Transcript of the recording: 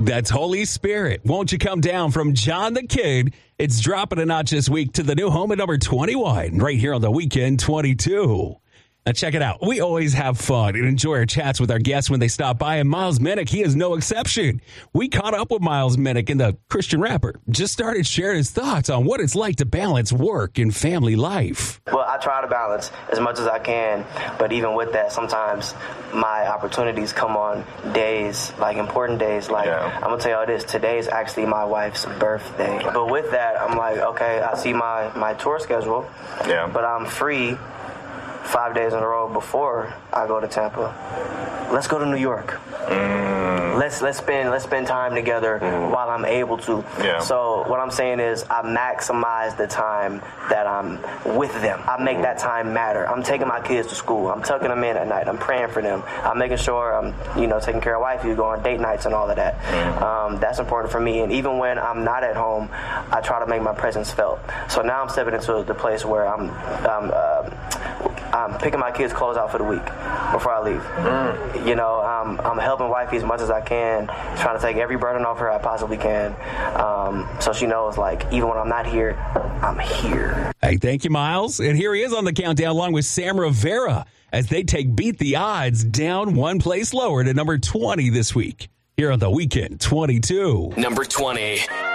That's Holy Spirit. Won't You Come Down from John the Kid. It's dropping a notch this week to the new home at number 21 right here on the Weekend 22. Now, check it out. We always have fun and enjoy our chats with our guests when they stop by, and Miles Minnick, he is no exception. We caught up with Miles Minnick, and the Christian rapper just started sharing his thoughts on what it's like to balance work and family life. Well, I try to balance as much as I can, but even with that, sometimes my opportunities come on days, like important days. Like, I'm going to tell y'all this, today is actually my wife's birthday. But with that, I'm like, okay, I see my tour schedule, but I'm free 5 days in a row before I go to Tampa. Let's go to New York. Let's spend time together while I'm able to. So what I'm saying is I maximize the time that I'm with them. I make that time matter. I'm taking my kids to school. I'm tucking them in at night. I'm praying for them. I'm making sure I'm taking care of wifey, go on date nights and all of that. That's important for me. And even when I'm not at home, I try to make my presence felt. So now I'm stepping into the place where I'm picking my kids' clothes out for the week before I leave. I'm helping wifey as much as I can, trying to take every burden off her I possibly can. So she knows, like, even when I'm not here, I'm here. Hey, thank you, Miles. And here he is on the countdown along with Sam Rivera as they take Beat the Odds down one place lower to number 20 this week here on the Weekend 22. Number 20.